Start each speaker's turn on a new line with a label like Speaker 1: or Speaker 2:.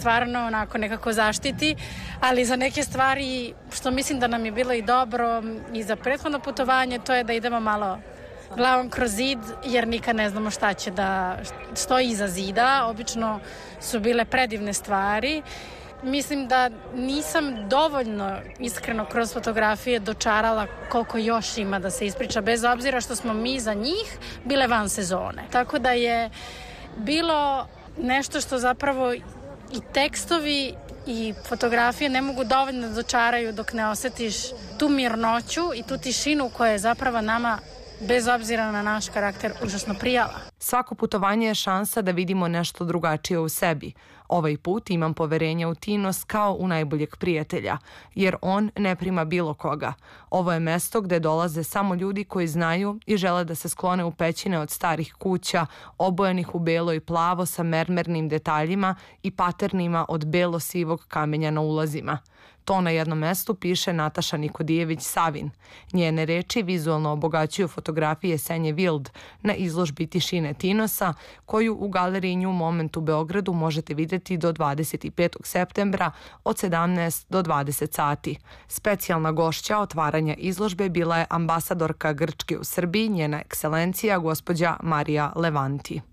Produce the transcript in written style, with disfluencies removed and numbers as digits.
Speaker 1: stvarno onako nekako zaštiti, ali za neke stvari što mislim da nam je bilo i dobro i za prethodno putovanje, to je da idemo malo glavom kroz zid, jer nikad ne znamo šta će da stoji iza zida. Obično su bile predivne stvari. Mislim da nisam dovoljno iskreno kroz fotografije dočarala koliko još ima da se ispriča, bez obzira što smo mi za njih bile van sezone. Tako da je bilo nešto što zapravo i tekstovi i fotografije ne mogu dovoljno da dočaraju dok ne osetiš tu mirnoću i tu tišinu koja je zapravo nama, bez obzira na naš karakter, užasno prijala.
Speaker 2: Svako putovanje je šansa da vidimo nešto drugačije u sebi. Ovaj put imam poverenja u Tinos kao u najboljeg prijatelja, jer on ne prima bilo koga. Ovo je mesto gde dolaze samo ljudi koji znaju i žele da se sklone u pećine od starih kuća, obojanih u belo i plavo sa mermernim detaljima i paternima od belo-sivog kamenja na ulazima. To na jednom mestu piše Nataša Nikodijević-Savin. Njene reči vizualno obogaćuju fotografije Senje Wild na izložbi Tišine Tinosa, koju u galeriji New Moment u Beogradu možete vidjeti do 25. septembra od 17 do 20 sati. Specijalna gošća otvaranja izložbe bila je ambasadorka Grčke u Srbiji, njena ekscelencija gospođa Marija Levanti.